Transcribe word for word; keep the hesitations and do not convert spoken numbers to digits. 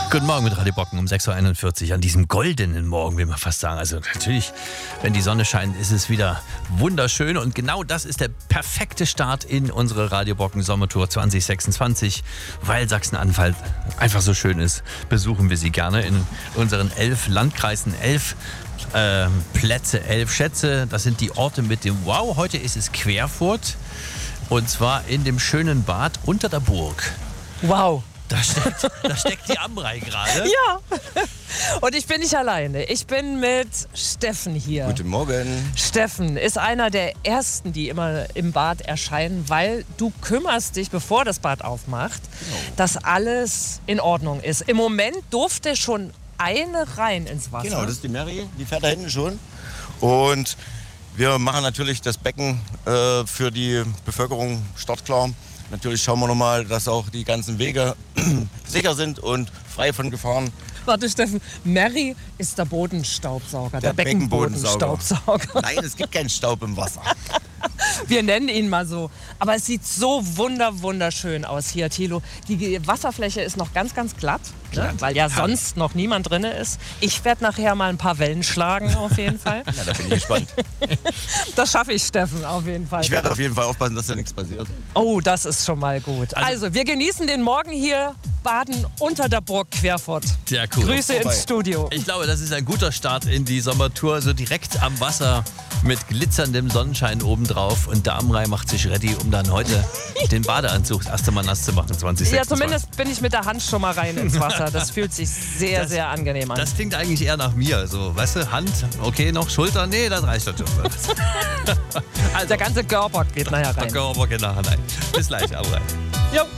Guten Morgen mit Radio Bocken um sechs Uhr einundvierzig an diesem goldenen Morgen, will man fast sagen. Also natürlich, wenn die Sonne scheint, ist es wieder wunderschön. Und genau das ist der perfekte Start in unsere Radio Bocken Sommertour zwanzig sechsundzwanzig. Weil Sachsen-Anhalt einfach so schön ist, besuchen wir sie gerne in unseren elf Landkreisen, elf äh, Plätze, elf Schätze. Das sind die Orte mit dem Wow. Heute ist es Querfurt und zwar in dem schönen Bad unter der Burg. Wow. Da steckt, da steckt die Amrei gerade. Ja, und ich bin nicht alleine. Ich bin mit Steffen hier. Guten Morgen. Steffen ist einer der Ersten, die immer im Bad erscheinen, weil du kümmerst dich, bevor das Bad aufmacht, genau, dass alles in Ordnung ist. Im Moment durfte schon eine rein ins Wasser. Genau, das ist die Mary, die fährt da hinten schon. Und wir machen natürlich das Becken äh, für die Bevölkerung startklar. Natürlich schauen wir nochmal, dass auch die ganzen Wege sicher sind und frei von Gefahren. Warte, Steffen, Mary ist der Bodenstaubsauger, der, Der Beckenbodenstaubsauger. Beckenbodensauger. Nein, es gibt keinen Staub im Wasser. Wir nennen ihn mal so. Aber es sieht so wunder, wunderschön aus hier, Thilo. Die Wasserfläche ist noch ganz, ganz glatt, ne? Weil ja sonst noch niemand drin ist. Ich werde nachher mal ein paar Wellen schlagen, auf jeden Fall. Ja, da bin ich gespannt. Das schaffe ich, Steffen, auf jeden Fall. Ich werde auf jeden Fall aufpassen, dass da nichts passiert. Oh, das ist schon mal gut. Also, also wir genießen den Morgen hier, baden unter der Burg Querfurt. Ja, cool. Grüße Vorbei. ins Studio. Ich glaube, das ist ein guter Start in die Sommertour, so direkt am Wasser mit glitzerndem Sonnenschein obendrauf. Und der Amrei macht sich ready, um dann heute den Badeanzug das erste Mal nass zu machen, zwanzig sechsundzwanzig. Ja, zumindest bin ich mit der Hand schon mal rein ins Wasser. Das fühlt sich sehr, Das- sehr angenehm an. Das klingt eigentlich eher nach mir. So, weißt du, Hand, okay, noch Schulter, nee, das reicht schon. Also, Der ganze Körper geht nachher rein. okay, aber genau, nein. Bis gleich, Amrei. Jo.